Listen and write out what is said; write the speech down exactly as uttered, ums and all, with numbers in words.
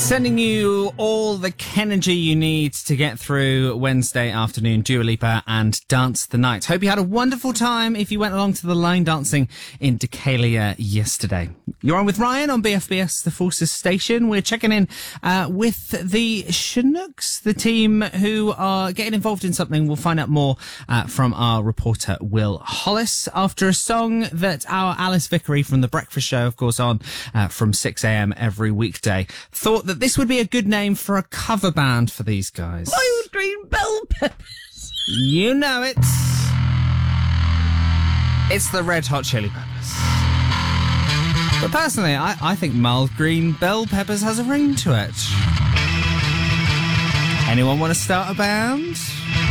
Sending you all the Kenergy you need to get through Wednesday afternoon, Dua Lipa and Dance the Night. Hope you had a wonderful time if you went along to the line dancing in Decalia yesterday. You're on with Ryan on B F B S, the Forces station. We're checking in uh, with the Chinooks, the team who are getting involved in something. We'll find out more uh, from our reporter, Will Hollis, after a song that our Alice Vickery from The Breakfast Show, of course, on uh, from six a.m. every weekday, thought that this would be a good name for a cover band for these guys. Mild Green Bell Peppers. You know it. It's the Red Hot Chili Peppers. But personally, I, I think Mild Green Bell Peppers has a ring to it. Anyone want to start a band?